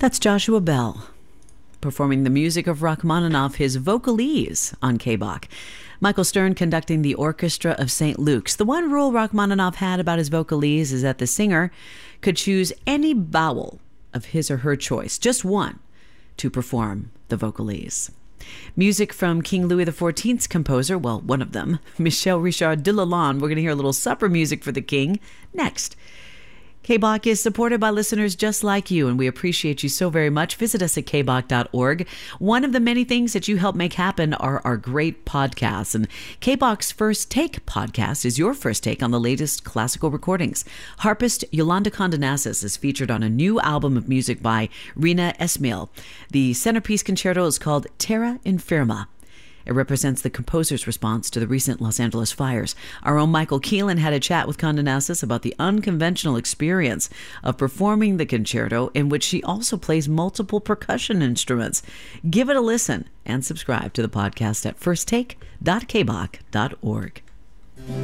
That's Joshua Bell performing the music of Rachmaninoff, his Vocalese, on K-Bach. Michael Stern conducting the Orchestra of St. Luke's. The one rule Rachmaninoff had about his Vocalese is that the singer could choose any vowel of his or her choice, just one, to perform the Vocalese. Music from King Louis XIV's composer, well, one of them, Michel Richard de Lalande. We're going to hear a little supper music for the king next. K-Bach is supported by listeners just like you, and we appreciate you so very much. Visit us at kbach.org. One of the many things that you help make happen are our great podcasts, and K-Bach's First Take podcast is your first take on the latest classical recordings. Harpist Yolanda Condonasis is featured on a new album of music by Rina Esmail. The centerpiece concerto is called Terra Infirma. It represents the composer's response to the recent Los Angeles fires. Our own Michael Keelan had a chat with Condonasis about the unconventional experience of performing the concerto, in which she also plays multiple percussion instruments. Give it a listen and subscribe to the podcast at firsttake.kbach.org.